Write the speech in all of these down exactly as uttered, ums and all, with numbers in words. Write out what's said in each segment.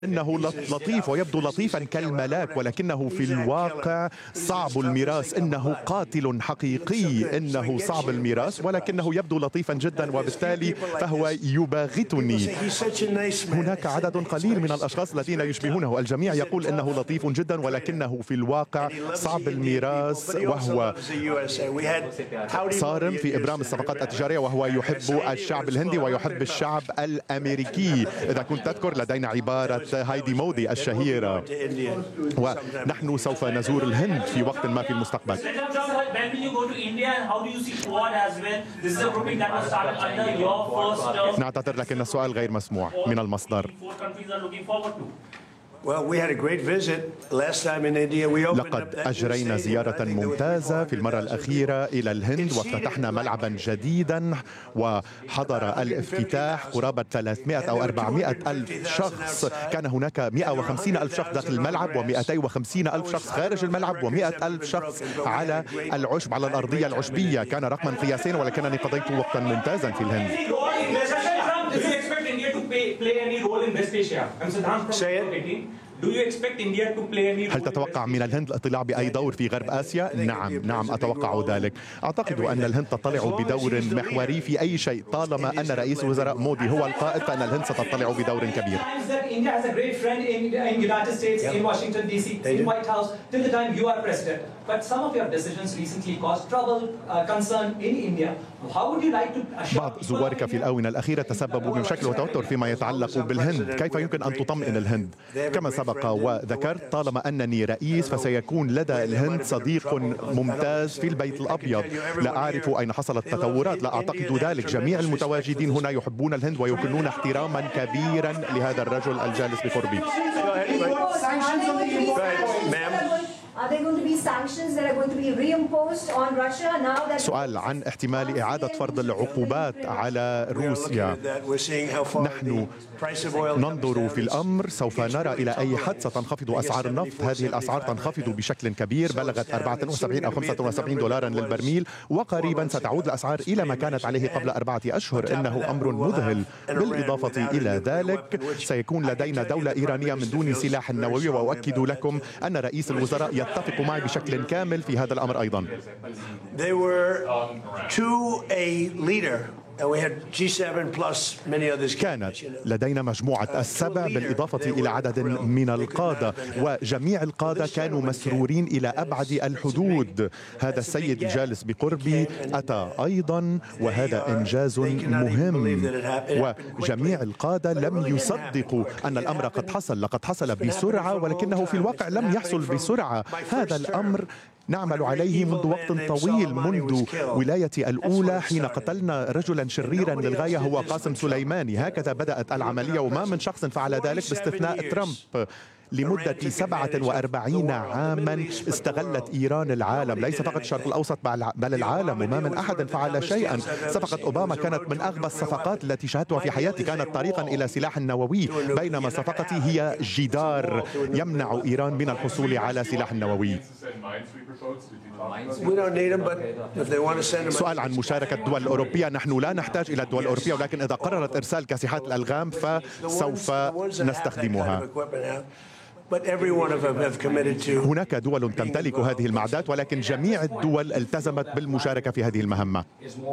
إنه لطيف ويبدو لطيفا كالملاك، ولكنه في الواقع صعب المراس، إنه قاتل حقيقي، إنه صعب المراس ولكنه يبدو لطيفا جدا، وبالتالي فهو يباغتني. هناك عدد قليل من الأشخاص الذين يشبهونه، الجميع يقول إنه لطيف جدا ولكنه في الواقع صعب المراس، وهو صارم في إبرام الصفقات التجارية، وهو يحب الشعب الهندي ويحب الشعب الأمريكي. إذا كنت تذكر لدينا عبارة هايدي مودي الشهيرة، ونحن سوف نزور الهند في وقت ما في المستقبل. نعتذر لكن السؤال غير مسموع من المصدر. لقد أجرينا زيارة ممتازة في المرة الأخيرة إلى الهند، وافتتحنا ملعبا جديدا وحضر الافتتاح قرابة ثلاثمائة أو أربعمائة ألف شخص. كان هناك مائة وخمسين ألف شخص داخل الملعب ومئتين وخمسين ألف شخص خارج الملعب ومائة ألف شخص على العشب، على الأرضية العشبية. كان رقما قياسيا، ولكنني قضيت وقتا ممتازا في الهند. هل تتوقع من الهند الاطلاع بأي دور في غرب آسيا؟ نعم، نعم أتوقع ذلك. أعتقد أن الهند تطلع بدور محوري في أي شيء. طالما أن رئيس الوزراء مودي هو القائد، فإن الهند ستطلع بدور كبير. بعض زوارك في الآونة الأخيرة تسببوا بمشاكل وتوتر فيما يتعلق بالهند. كيف يمكن أن تطمئن الهند؟ كما سبق وذكرت، طالما أنني رئيس فسيكون لدى الهند صديق ممتاز في البيت الأبيض. لا أعرف أين حصلت التطورات، لا أعتقد ذلك. جميع المتواجدين هنا يحبون الهند ويكنون احتراما كبيرا لهذا الرجل الجالس بقربي. سؤال عن احتمال إعادة فرض العقوبات على روسيا. نحن ننظر في الأمر، سوف نرى إلى أي حد ستنخفض أسعار النفط. هذه الأسعار تنخفض بشكل كبير، بلغت أربعة وسبعين أو خمسة وسبعين دولارا للبرميل، وقريبا ستعود الأسعار إلى ما كانت عليه قبل أربعة أشهر. إنه أمر مذهل. بالإضافة إلى ذلك سيكون لدينا دولة إيرانية من دون سلاح نووي، وأؤكد لكم أن رئيس الوزراء يتفق معي بشكل كامل في هذا الأمر أيضا. كانت لدينا مجموعة السبع بالإضافة إلى عدد من القادة، وجميع القادة كانوا مسرورين إلى أبعد الحدود. هذا السيد الجالس بقربي أتى أيضا، وهذا إنجاز مهم، وجميع القادة لم يصدقوا أن الأمر قد حصل. لقد حصل بسرعة، ولكنه في الواقع لم يحصل بسرعة. هذا الأمر نعمل عليه منذ وقت طويل، منذ ولايتي الأولى حين قتلنا رجلا شريرا للغاية هو قاسم سليماني. هكذا بدأت العملية، وما من شخص فعل ذلك باستثناء ترامب. لمدة سبعة وأربعين عاما استغلت إيران العالم، ليس فقط الشرق الأوسط بل العالم، وما من أحد فعل شيئا. صفقة أوباما كانت من أغبى الصفقات التي شاهدتها في حياتي، كانت طريقا إلى سلاح نووي، بينما صفقتي هي جدار يمنع إيران من الحصول على سلاح نووي. سؤال عن مشاركة الدول الأوروبية. نحن لا نحتاج إلى الدول الأوروبية، ولكن إذا قررت إرسال كاسحات الألغام فسوف نستخدمها. هناك دول تمتلك هذه المعدات، ولكن جميع الدول التزمت بالمشاركة في هذه المهمة.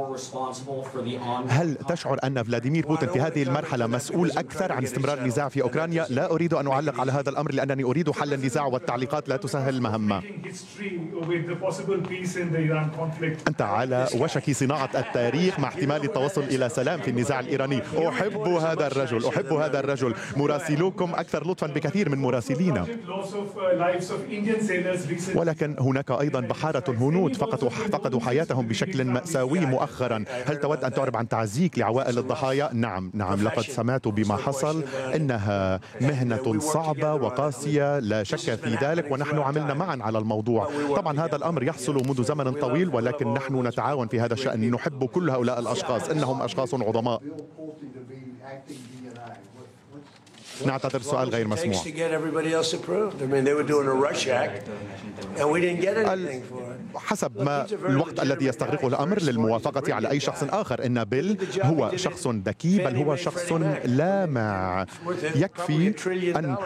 هل تشعر أن فلاديمير بوتين في هذه المرحلة مسؤول أكثر عن استمرار النزاع في أوكرانيا؟ لا أريد أن أعلق على هذا الأمر لأنني أريد حل النزاع، والتعليقات لا تسهل المهمة. أنت على وشك صناعة التاريخ مع احتمال التوصل إلى سلام في النزاع الإيراني. أحب هذا الرجل، أحب هذا الرجل. مراسلوكم أكثر لطفا بكثير من مراسلين. ولكن هناك أيضا بحارة هنود فقدوا فقدوا حياتهم بشكل مأساوي مؤخرا. هل تود أن تعرب عن تعزيك لعوائل الضحايا؟ نعم، نعم، لقد سمعت بما حصل. إنها مهنة صعبة وقاسية، لا شك في ذلك، ونحن عملنا معا على الموضوع. طبعا هذا الأمر يحصل منذ زمن طويل، ولكن نحن نتعاون في هذا الشأن. نحب كل هؤلاء الأشخاص، إنهم أشخاص عظماء. نعتذر، السؤال غير مسموع. حسب ما الوقت الذي يستغرقه الأمر للموافقة على أي شخص آخر. إن بيل هو شخص ذكي، بل هو شخص لامع. يكفي أن